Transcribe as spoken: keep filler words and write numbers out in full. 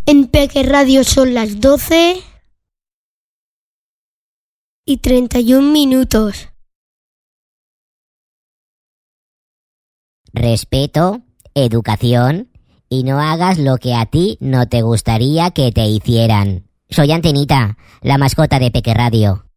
En Peque Radio son las doce y treinta y un minutos. Respeto, educación y no hagas lo que a ti no te gustaría que te hicieran. Soy Antenita, la mascota de Peque Radio.